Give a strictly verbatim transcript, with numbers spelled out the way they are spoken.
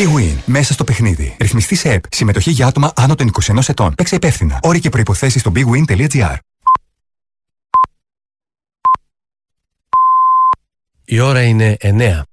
Big Win. Μέσα στο παιχνίδι. Ρυθμιστή σε ΕΠ. Συμμετοχή για άτομα άνω των είκοσι ενός ετών. Παίξε υπεύθυνα. Όροι και προϋποθέσεις στο big win τελεία gr. Η ώρα είναι εννιά.